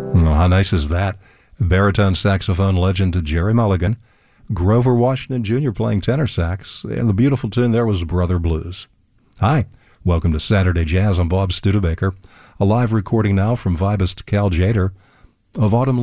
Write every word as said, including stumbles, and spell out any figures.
Oh, how nice is that? Baritone saxophone legend Jerry Mulligan, Grover Washington Junior playing tenor sax, and the beautiful tune there was Brother Blues. Hi, welcome to Saturday Jazz. I'm Bob Studebaker, a live recording now from vibist Cal Jader of Autumn